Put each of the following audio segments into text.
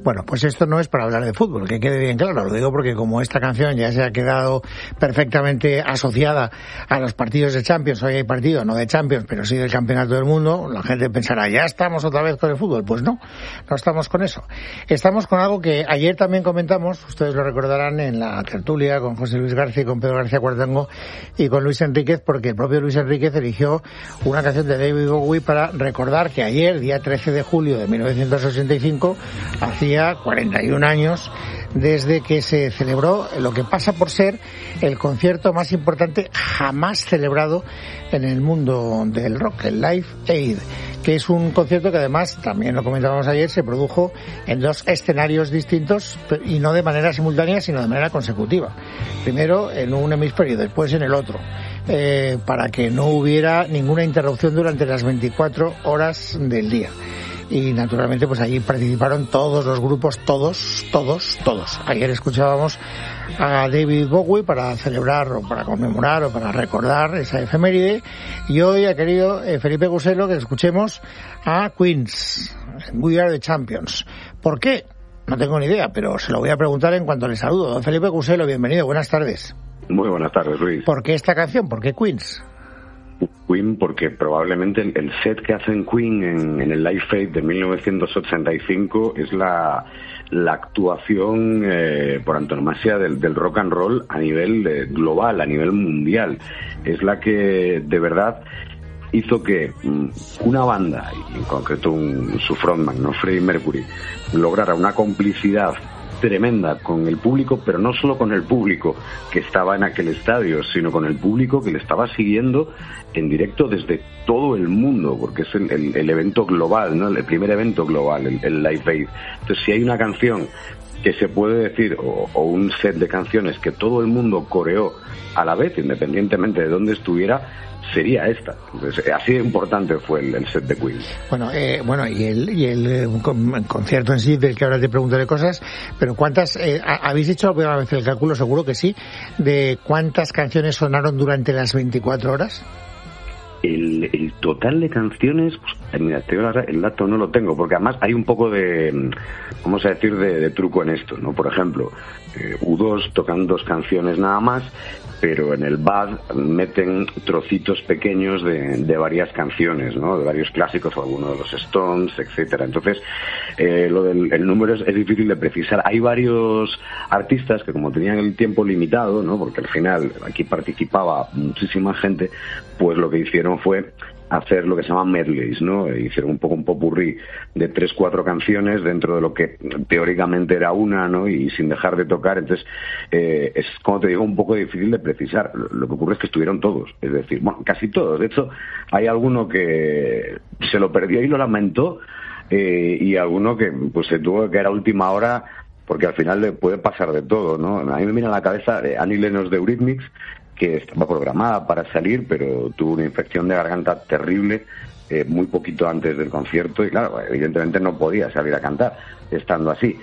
Bueno, pues esto no es para hablar de fútbol, que quede bien claro. Lo digo porque como esta canción ya se ha quedado perfectamente asociada a los partidos de Champions, hoy hay partido, no de Champions, pero sí del Campeonato del Mundo, la gente pensará, ¿ya estamos otra vez con el fútbol? Pues no estamos con eso. Estamos con algo que ayer también comentamos, ustedes lo recordarán en la tertulia con José Luis García y con Pedro García Cuartango y con Luis Enríquez, porque el propio Luis Enríquez eligió una canción de David Bowie para recordar que ayer, día 13 de julio de 1985, hacía 41 años desde que se celebró lo que pasa por ser el concierto más importante jamás celebrado en el mundo del rock, el Live Aid, que es un concierto que además, también lo comentábamos ayer, se produjo en dos escenarios distintos y no de manera simultánea, sino de manera consecutiva. Primero en un hemisferio, después en el otro, para que no hubiera ninguna interrupción durante las 24 horas del día. Y naturalmente pues allí participaron todos los grupos, todos. Ayer escuchábamos a David Bowie para celebrar o para conmemorar o para recordar esa efeméride, y hoy ha querido Felipe Guselo que escuchemos a Queens, We Are the Champions. ¿Por qué? No tengo ni idea, pero se lo voy a preguntar en cuanto le saludo. Don Felipe Guselo, bienvenido, buenas tardes. Muy buenas tardes, Luis. ¿Por qué esta canción? ¿Por qué Queens? Queen, porque probablemente el set que hacen Queen en el Live Aid de 1985 es la actuación por antonomasia del rock and roll a nivel global, a nivel mundial. Es la que de verdad hizo que una banda, y en concreto su frontman, ¿no?, Freddie Mercury, lograra una complicidad tremenda con el público, pero no solo con el público que estaba en aquel estadio, sino con el público que le estaba siguiendo en directo desde todo el mundo, porque es el evento global, ¿no?, el primer evento global, el Live Aid. Entonces, si hay una canción que se puede decir, o un set de canciones que todo el mundo coreó a la vez, independientemente de dónde estuviera, sería esta. Entonces, así de importante fue el set de Queen. Bueno, y el concierto en sí, del que ahora te preguntaré cosas, pero ¿cuántas, habéis hecho alguna vez el cálculo, seguro que sí, de cuántas canciones sonaron durante las 24 horas? El total de canciones, pues, mira, el dato no lo tengo, porque además hay un poco de, vamos a decir, de truco en esto, ¿no? Por ejemplo, U2 tocan 2 canciones nada más, pero en el Bad meten trocitos pequeños de varias canciones, ¿no?, de varios clásicos, o algunos de los Stones, etcétera. Entonces, lo del número es difícil de precisar. Hay varios artistas que, como tenían el tiempo limitado, ¿no?, porque al final aquí participaba muchísima gente, pues lo que hicieron fue hacer lo que se llama medleys, ¿no? Hicieron un poco un popurrí de 3-4 canciones dentro de lo que teóricamente era una, ¿no?, y sin dejar de tocar. Entonces, es, como te digo, un poco difícil de precisar. Lo que ocurre es que estuvieron todos, es decir, bueno, casi todos. De hecho, hay alguno que se lo perdió y lo lamentó, y alguno que pues se tuvo que quedar a última hora, porque al final le puede pasar de todo, ¿no? A mí me viene a la cabeza Annie Lennox de Eurythmics, que estaba programada para salir, pero tuvo una infección de garganta terrible muy poquito antes del concierto, y claro, evidentemente no podía salir a cantar estando así.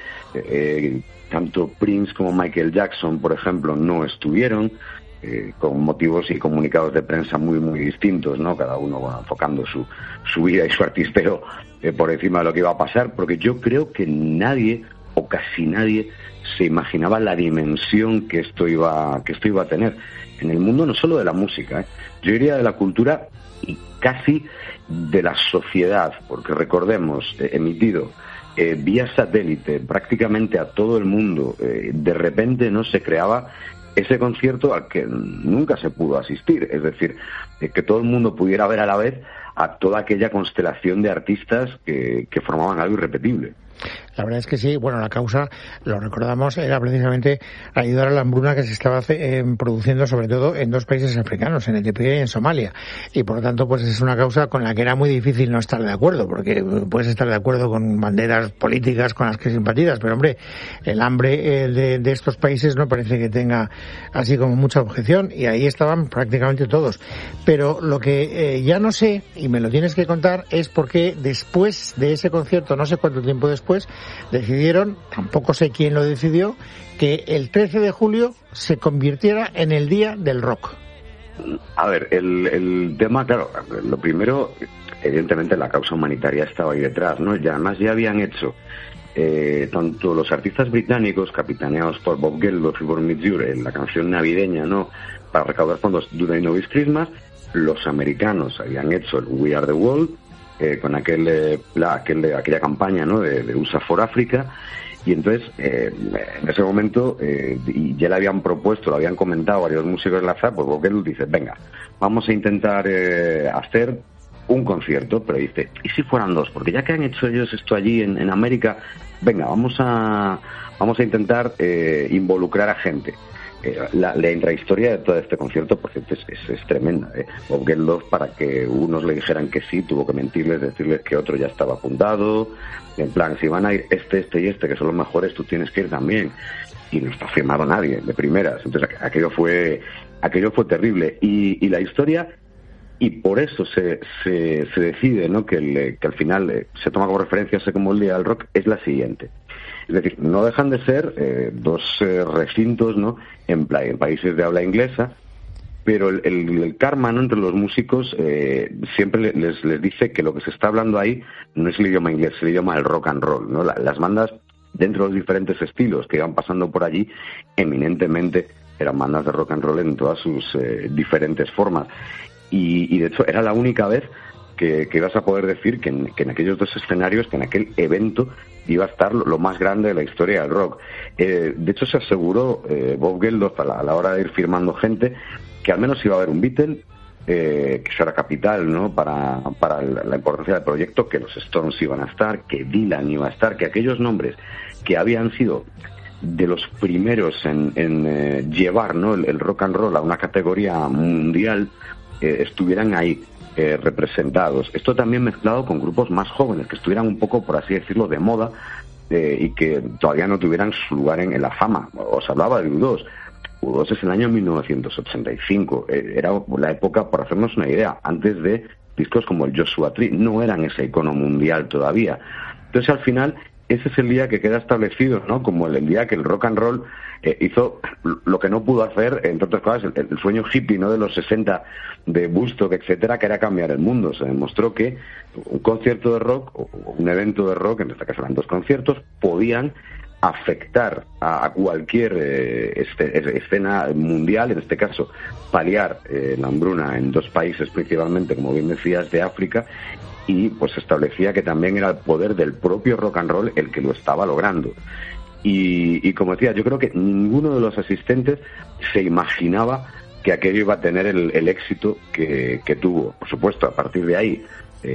Tanto Prince como Michael Jackson, por ejemplo, no estuvieron, con motivos y comunicados de prensa muy muy distintos, ¿no?, cada uno, bueno, enfocando su vida y su artisteo por encima de lo que iba a pasar, porque yo creo que nadie, o casi nadie, se imaginaba la dimensión que esto iba a tener en el mundo, no solo de la música, yo diría de la cultura y casi de la sociedad, porque recordemos, emitido vía satélite prácticamente a todo el mundo, de repente no se creaba ese concierto al que nunca se pudo asistir, es decir, que todo el mundo pudiera ver a la vez a toda aquella constelación de artistas que formaban algo irrepetible. La verdad es que sí. Bueno, la causa, lo recordamos, era precisamente ayudar a la hambruna que se estaba produciendo sobre todo en 2 países africanos, en Etiopía y en Somalia. Y por lo tanto, pues es una causa con la que era muy difícil no estar de acuerdo, porque puedes estar de acuerdo con banderas políticas con las que simpatizas, pero hombre, el hambre de estos países no parece que tenga así como mucha objeción, y ahí estaban prácticamente todos. Pero lo que ya no sé, y me lo tienes que contar, es por qué después de ese concierto, no sé cuánto tiempo después, decidieron, tampoco sé quién lo decidió, que el 13 de julio se convirtiera en el Día del Rock. A ver, el tema, claro, lo primero, evidentemente la causa humanitaria estaba ahí detrás, ¿no? Y además ya habían hecho tanto los artistas británicos, capitaneados por Bob Geldof y por Midge Ure, en la canción navideña, ¿no?, para recaudar fondos Do They Know It's Christmas, los americanos habían hecho el We Are the World, con aquella campaña, ¿no?, de USA for Africa. Y entonces, en ese momento, y ya le habían propuesto, lo habían comentado varios músicos de la ZAP, pues Bob Geldof dice, venga, vamos a intentar hacer un concierto, pero dice, ¿y si fueran dos? Porque ya que han hecho ellos esto allí en América, venga, vamos a intentar involucrar a gente. La intrahistoria de todo este concierto, por cierto, es tremenda. Bob Geldof, para que unos le dijeran que sí, tuvo que mentirles, decirles que otro ya estaba apuntado. En plan, si van a ir este y este, que son los mejores, tú tienes que ir también. Y no está firmado nadie, de primeras. Entonces, aquello fue terrible. Y la historia, y por eso se decide, ¿no?, que al final se toma como referencia como el Día del Rock, es la siguiente. Es decir, no dejan de ser dos recintos, ¿no?, en países de habla inglesa, pero el karma, ¿no?, entre los músicos siempre les dice que lo que se está hablando ahí no es el idioma inglés, es el idioma del rock and roll, ¿no? Las bandas, dentro de los diferentes estilos que iban pasando por allí, eminentemente eran bandas de rock and roll en todas sus diferentes formas. Y de hecho era la única vez que ibas a poder decir que en aquellos dos escenarios, que en aquel evento iba a estar lo más grande de la historia del rock. De hecho, se aseguró Bob Geldof a la hora de ir firmando gente que al menos iba a haber un Beatle, que eso era capital, ¿no?, para la importancia del proyecto, que los Stones iban a estar, que Dylan iba a estar, que aquellos nombres que habían sido de los primeros en llevar, ¿no?, el rock and roll a una categoría mundial, estuvieran ahí representados. Esto también mezclado con grupos más jóvenes, que estuvieran un poco, por así decirlo, de moda, y que todavía no tuvieran su lugar en la fama. Os hablaba de U2. U2 es el año 1985. Era la época, por hacernos una idea, antes de discos como el Joshua Tree. No eran ese icono mundial todavía. Entonces, al final, ese es el día que queda establecido, ¿no?, como el día que el rock and roll hizo lo que no pudo hacer, entre otras cosas, el sueño hippie, ¿no?, de los 60, de Woodstock, etcétera, que era cambiar el mundo. Se demostró que un concierto de rock, o un evento de rock, en este caso eran dos conciertos, podían afectar a cualquier escena mundial, en este caso paliar la hambruna en dos países principalmente, como bien decías, de África, y pues establecía que también era el poder del propio rock and roll el que lo estaba logrando. Y como decía, yo creo que ninguno de los asistentes se imaginaba que aquello iba a tener el éxito que tuvo. Por supuesto, a partir de ahí,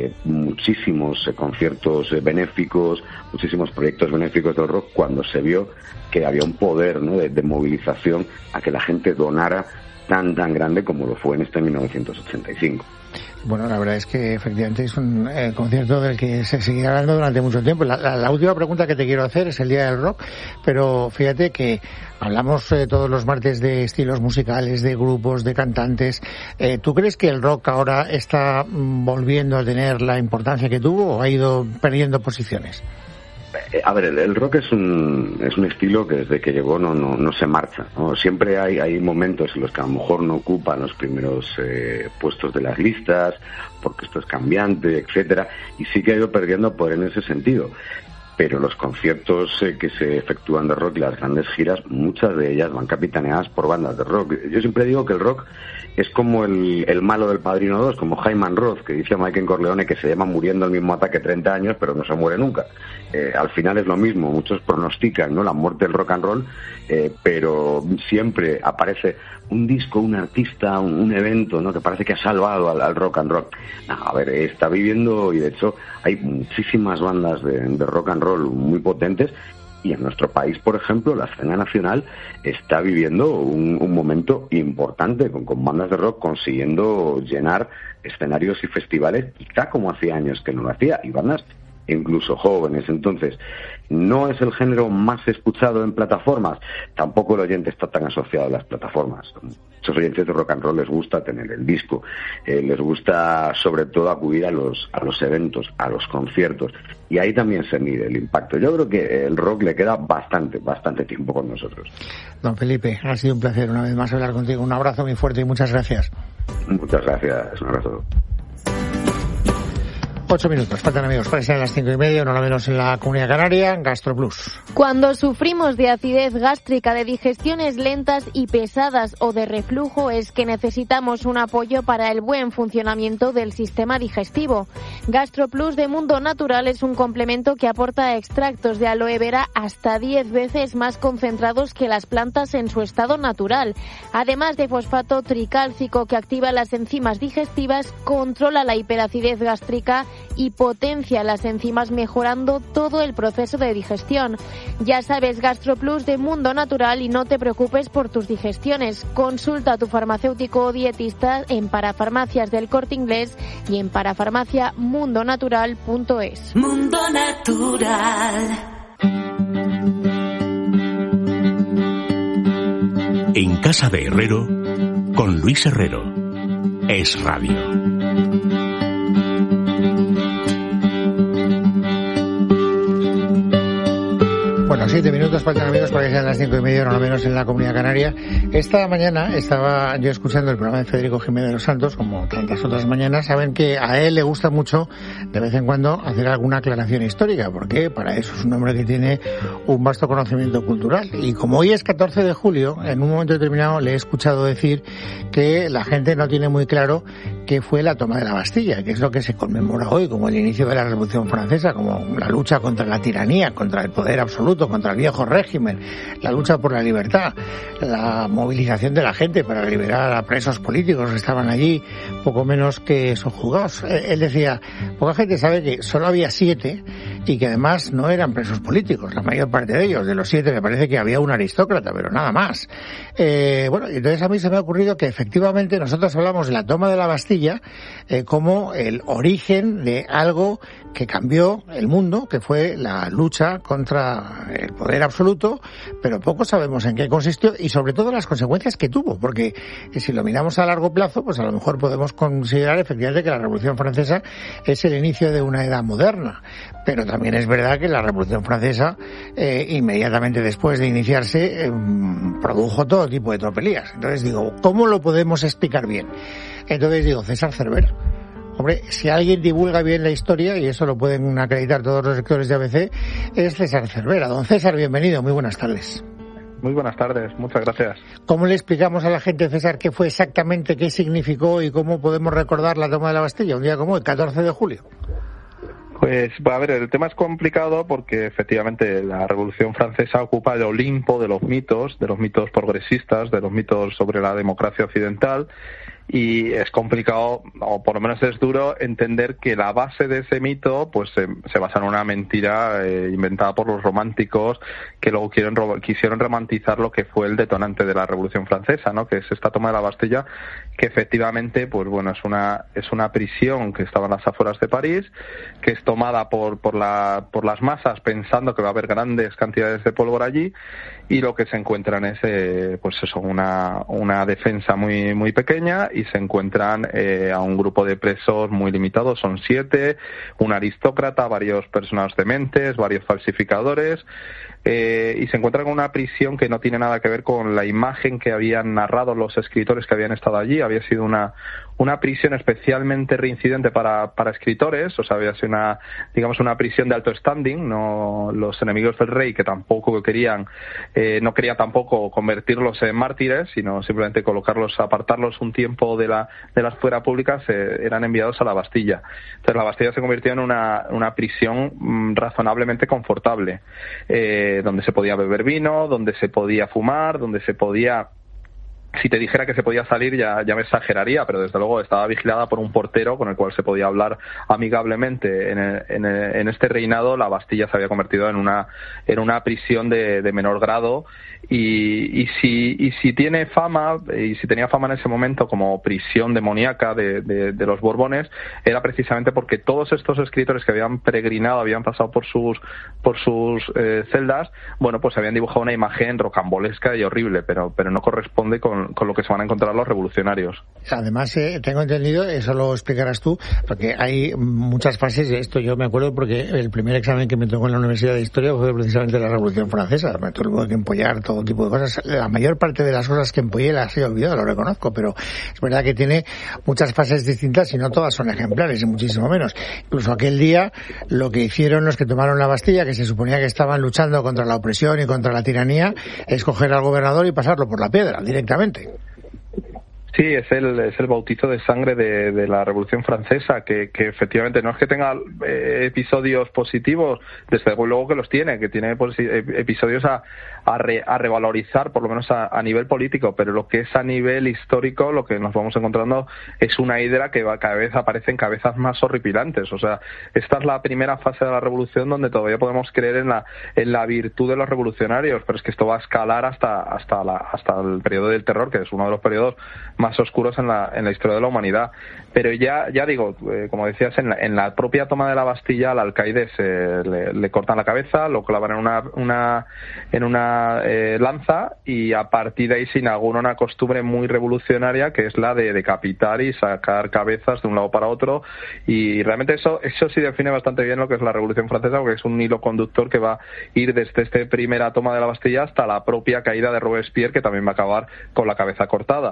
muchísimos conciertos benéficos, muchísimos proyectos benéficos del rock, cuando se vio que había un poder, ¿no?, de movilización a que la gente donara tan grande como lo fue en este 1985. Bueno, la verdad es que efectivamente es un concierto del que se seguirá hablando durante mucho tiempo. La última pregunta que te quiero hacer es el Día del Rock, pero fíjate que hablamos todos los martes de estilos musicales, de grupos, de cantantes. ¿Tú crees que el rock ahora está volviendo a tener la importancia que tuvo o ha ido perdiendo posiciones? A ver, el rock es un estilo que desde que llegó no se marcha, ¿no? Siempre hay momentos en los que a lo mejor no ocupan los primeros puestos de las listas, porque esto es cambiante, etcétera, y sí que ha ido perdiendo poder en ese sentido. Pero los conciertos que se efectúan de rock y las grandes giras, muchas de ellas van capitaneadas por bandas de rock. Yo siempre digo que el rock es como el malo del Padrino 2, como Hyman Roth, que dice a Michael Corleone que se llama muriendo el mismo ataque 30 años, pero no se muere nunca. Al final es lo mismo, muchos pronostican, ¿no?, la muerte del rock and roll, pero siempre aparece un disco, un artista, un evento, ¿no?, que parece que ha salvado al rock and roll. No, a ver, está viviendo, y de hecho hay muchísimas bandas de rock and roll muy potentes, y en nuestro país, por ejemplo, la escena nacional está viviendo un momento importante, con bandas de rock consiguiendo llenar escenarios y festivales, quizá como hacía años que no lo hacía, y bandas incluso jóvenes. Entonces, no es el género más escuchado en plataformas, tampoco el oyente está tan asociado a las plataformas. Muchos oyentes de rock and roll les gusta tener el disco, les gusta sobre todo acudir a los eventos, a los conciertos, y ahí también se mide el impacto. Yo creo que el rock le queda bastante tiempo con nosotros. Don Felipe, ha sido un placer una vez más hablar contigo. Un abrazo muy fuerte y muchas gracias. Muchas gracias, un abrazo. 8 minutos, faltan amigos, para que sean las 5:30, no lo menos en la Comunidad Canaria, GastroPlus. Cuando sufrimos de acidez gástrica, de digestiones lentas y pesadas o de reflujo, es que necesitamos un apoyo para el buen funcionamiento del sistema digestivo. GastroPlus de Mundo Natural es un complemento que aporta extractos de aloe vera hasta 10 veces más concentrados que las plantas en su estado natural. Además de fosfato tricálcico que activa las enzimas digestivas, controla la hiperacidez gástrica y potencia las enzimas, mejorando todo el proceso de digestión. Ya sabes, GastroPlus de Mundo Natural, y no te preocupes por tus digestiones. Consulta a tu farmacéutico o dietista en Parafarmacias del Corte Inglés y en parafarmaciamundonatural.es. Mundo Natural. En casa de Herrero, con Luis Herrero. Es Radio. Bueno, 7 minutos faltan amigos para que sean las 5:30, no lo menos en la Comunidad Canaria. Esta mañana estaba yo escuchando el programa de Federico Jiménez de los Santos, como tantas otras mañanas. Saben que a él le gusta mucho, de vez en cuando, hacer alguna aclaración histórica, porque para eso es un hombre que tiene un vasto conocimiento cultural. Y como hoy es 14 de julio, en un momento determinado le he escuchado decir que la gente no tiene muy claro qué fue la toma de la Bastilla, que es lo que se conmemora hoy como el inicio de la Revolución Francesa, como la lucha contra la tiranía, contra el poder absoluto, contra el viejo régimen, la lucha por la libertad, la movilización de la gente para liberar a presos políticos que estaban allí, poco menos que subjugados. Él decía, poca gente sabe que solo había 7 y que además no eran presos políticos, la mayor parte de ellos. De los 7 me parece que había un aristócrata, pero nada más. Bueno, entonces a mí se me ha ocurrido que efectivamente nosotros hablamos de la toma de la Bastilla como el origen de algo que cambió el mundo, que fue la lucha contra el poder absoluto, pero poco sabemos en qué consistió y sobre todo las consecuencias que tuvo, porque si lo miramos a largo plazo, pues a lo mejor podemos considerar efectivamente que la Revolución Francesa es el inicio de una edad moderna, pero también es verdad que la Revolución Francesa, inmediatamente después de iniciarse, produjo todo tipo de tropelías. Entonces digo, ¿cómo lo podemos explicar bien? Entonces digo, César Cervera. Hombre, si alguien divulga bien la historia, y eso lo pueden acreditar todos los lectores de ABC, es César Cervera. Don César, bienvenido, muy buenas tardes. Muy buenas tardes, muchas gracias. ¿Cómo le explicamos a la gente, César, qué fue exactamente, qué significó y cómo podemos recordar la toma de la Bastilla, un día como el 14 de julio? Pues, a ver, el tema es complicado porque efectivamente la Revolución Francesa ocupa el Olimpo de los mitos progresistas, de los mitos sobre la democracia occidental, y es complicado, o por lo menos es duro, entender que la base de ese mito pues se basa en una mentira inventada por los románticos, que luego quisieron romantizar lo que fue el detonante de la Revolución Francesa, ¿no? Que es esta toma de la Bastilla, que efectivamente pues bueno, es una prisión que estaba en las afueras de París, que es tomada por las masas pensando que va a haber grandes cantidades de pólvora allí, y lo que se encuentran es pues eso, una defensa muy muy pequeña, y se encuentran a un grupo de presos muy limitados, son 7, un aristócrata, varios personas dementes, varios falsificadores, y se encuentran en una prisión que no tiene nada que ver con la imagen que habían narrado los escritores que habían estado allí. Había sido una prisión especialmente reincidente para escritores, o sea, había sido una prisión de alto standing, no los enemigos del rey, que tampoco querían, no quería tampoco convertirlos en mártires, sino simplemente apartarlos un tiempo de la esfera pública, eran enviados a la Bastilla. Entonces la Bastilla se convirtió en una prisión razonablemente confortable, donde se podía beber vino, donde se podía fumar, donde se podía... Si te dijera que se podía salir ya me exageraría, pero desde luego estaba vigilada por un portero con el cual se podía hablar amigablemente. En este reinado la Bastilla se había convertido en una prisión de menor grado, y si tiene fama, y si tenía fama en ese momento como prisión demoníaca de los Borbones, era precisamente porque todos estos escritores que habían peregrinado, habían pasado por sus celdas, bueno, pues habían dibujado una imagen rocambolesca y horrible, pero no corresponde con con lo que se van a encontrar los revolucionarios. Además, tengo entendido, eso lo explicarás tú, porque hay muchas fases de esto. Yo me acuerdo porque el primer examen que me tocó en la Universidad de Historia fue precisamente la Revolución Francesa. Me tuve que empollar todo tipo de cosas. La mayor parte de las cosas que empollé las he olvidado, lo reconozco, pero es verdad que tiene muchas fases distintas y no todas son ejemplares, y muchísimo menos. Incluso aquel día, lo que hicieron los que tomaron la Bastilla, que se suponía que estaban luchando contra la opresión y contra la tiranía, es coger al gobernador y pasarlo por la piedra directamente. Sí, es el bautizo de sangre de la Revolución Francesa, que efectivamente no es que tenga episodios positivos, desde luego que los tiene, que tiene episodios a revalorizar, por lo menos a nivel político, pero lo que es a nivel histórico, lo que nos vamos encontrando es una hidra que cada vez aparecen cabezas más horripilantes. O sea, esta es la primera fase de la Revolución donde todavía podemos creer en la virtud de los revolucionarios, pero es que esto va a escalar hasta el periodo del terror, que es uno de los periodos más oscuros en la historia de la humanidad. Pero ya digo, como decías, en la propia toma de la Bastilla al alcaide le cortan la cabeza, lo clavan en una lanza, y a partir de ahí se inaugura una costumbre muy revolucionaria, que es la de decapitar y sacar cabezas de un lado para otro, y realmente eso sí define bastante bien lo que es la Revolución Francesa, porque es un hilo conductor que va a ir desde esta primera toma de la Bastilla hasta la propia caída de Robespierre, que también va a acabar con la cabeza cortada.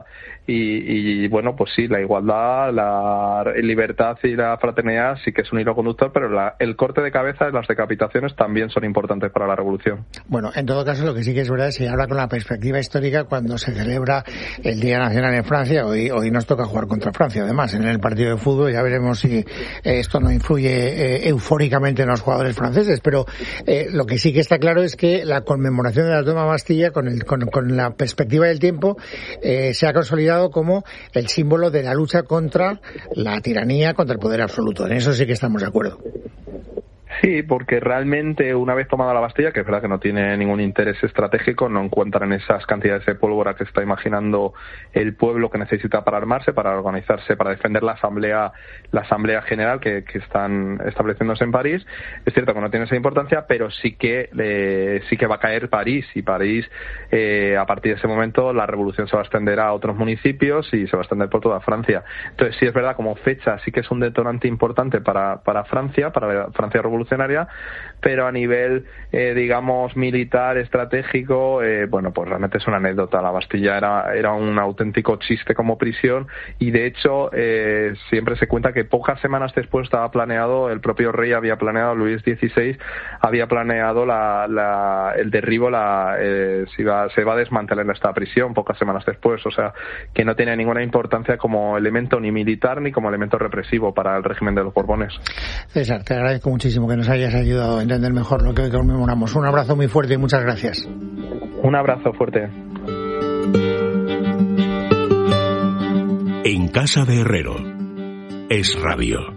Y bueno, pues sí, la igualdad, la libertad y la fraternidad sí que es un hilo conductor, pero el corte de cabezas, las decapitaciones también son importantes para la revolución. Bueno, en todo caso, lo que sí que es verdad es que ahora, con la perspectiva histórica, cuando se celebra el Día Nacional en Francia, hoy nos toca jugar contra Francia, además, en el partido de fútbol. Ya veremos si esto no influye eufóricamente en los jugadores franceses, pero lo que sí que está claro es que la conmemoración de la toma de Bastilla, con la perspectiva del tiempo, se ha consolidado como el símbolo de la lucha contra la tiranía, contra el poder absoluto. En eso sí que estamos de acuerdo. Sí, porque realmente una vez tomada la Bastilla, que es verdad que no tiene ningún interés estratégico, no encuentran esas cantidades de pólvora que está imaginando el pueblo que necesita para armarse, para organizarse, para defender la asamblea general que están estableciéndose en París. Es cierto que no tiene esa importancia, pero sí que va a caer París, y París, a partir de ese momento, la revolución se va a extender a otros municipios y se va a extender por toda Francia. Entonces sí es verdad, como fecha sí que es un detonante importante para Francia, para la Francia revolucionaria, pero a nivel digamos militar, estratégico, bueno, pues realmente es una anécdota. La Bastilla era un auténtico chiste como prisión, y de hecho siempre se cuenta que pocas semanas después estaba planeado, el propio rey había planeado, Luis XVI había planeado el derribo, se va a desmantelar esta prisión pocas semanas después. O sea, que no tiene ninguna importancia como elemento ni militar ni como elemento represivo para el régimen de los Borbones. César, te agradezco muchísimo que nos hayas ayudado a entender mejor lo que hoy conmemoramos. Un abrazo muy fuerte y muchas gracias. Un abrazo fuerte. En casa de Herrero, Es Radio.